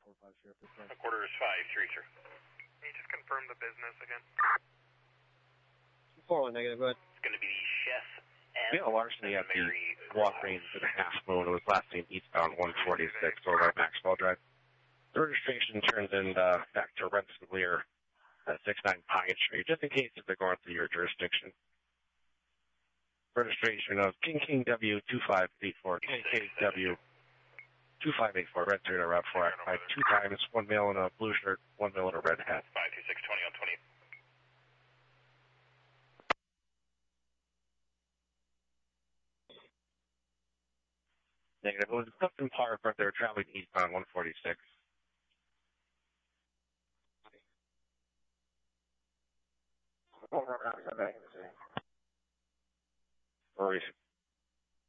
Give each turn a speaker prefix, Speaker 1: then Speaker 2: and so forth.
Speaker 1: 45 Sheriff this way.
Speaker 2: Quarter is 5-3, sir.
Speaker 3: Can you just confirm the business again?
Speaker 1: 4-1 negative, go ahead.
Speaker 2: It's going to be the Chef and
Speaker 4: We had a larceny at the
Speaker 2: Mary
Speaker 4: walk range of the Half Moon. It was last seen eastbound 146 over at Maxwell Drive. The registration turns in back to Rensselaer at 69 Pine Street, just in case if they're going through your jurisdiction. Registration of King W2584, KKW 2584, red turn around 4 by 2 times, 1 male in a blue shirt, 1 male in a red hat.
Speaker 2: 52620 on 20.
Speaker 4: Negative. It was Clifton Park, but they were traveling eastbound 146. Or